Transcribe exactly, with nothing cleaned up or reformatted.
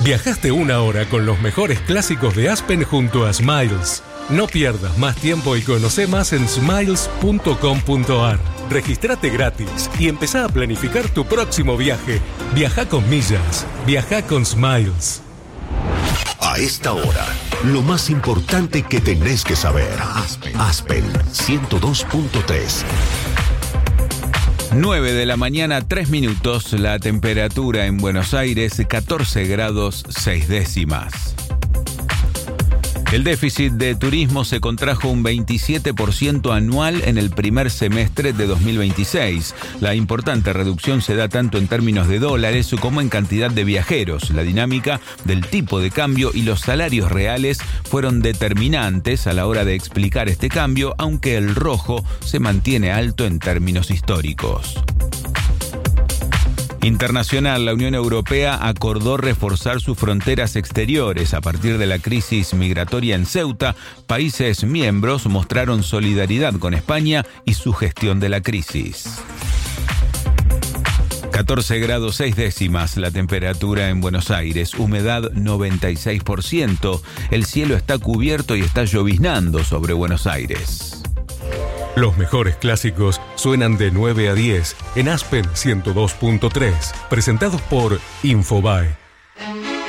Viajaste una hora con los mejores clásicos de Aspen junto a Smiles. No pierdas más tiempo y conoce más en smiles punto com punto a r. Registrate gratis y empezá a planificar tu próximo viaje. Viaja con millas. Viaja con Smiles. A esta hora, lo más importante que tenés que saber. Aspen, Aspen ciento dos punto tres. nueve de la mañana, tres minutos. La temperatura en Buenos Aires, catorce grados, seis décimas. El déficit de turismo se contrajo un veintisiete por ciento anual en el primer semestre de dos mil veintiséis. La importante reducción se da tanto en términos de dólares como en cantidad de viajeros. La dinámica del tipo de cambio y los salarios reales fueron determinantes a la hora de explicar este cambio, aunque el rojo se mantiene alto en términos históricos. Internacional, la Unión Europea acordó reforzar sus fronteras exteriores. A partir de la crisis migratoria en Ceuta, países miembros mostraron solidaridad con España y su gestión de la crisis. catorce grados seis décimas la temperatura en Buenos Aires, humedad noventa y seis por ciento. El cielo está cubierto y está lloviznando sobre Buenos Aires. Los mejores clásicos suenan de nueve a diez en Aspen ciento dos punto tres, presentados por Infobae.